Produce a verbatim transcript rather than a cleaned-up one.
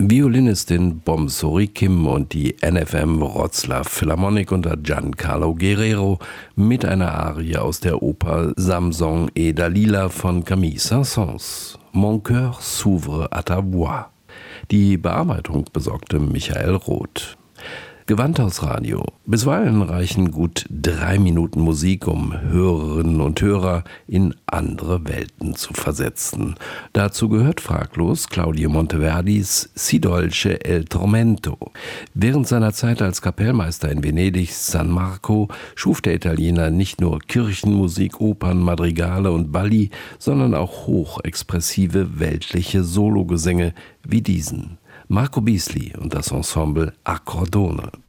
Violinistin Bomsori Kim und die N F M Wroclaw Philharmonic unter Giancarlo Guerrero mit einer Arie aus der Oper Samson et Dalila von Camille Saint-Saëns. Mon cœur s'ouvre à ta voix. Die Bearbeitung besorgte Michael Roth. Gewandhausradio. Bisweilen reichen gut drei Minuten Musik, um Hörerinnen und Hörer in andere Welten zu versetzen. Dazu gehört fraglos Claudio Monteverdis Si dolce el tormento. Während seiner Zeit als Kapellmeister in Venedigs San Marco schuf der Italiener nicht nur Kirchenmusik, Opern, Madrigale und Balli, sondern auch hochexpressive weltliche Sologesänge wie diesen. Marco Bisli und das Ensemble Accordone.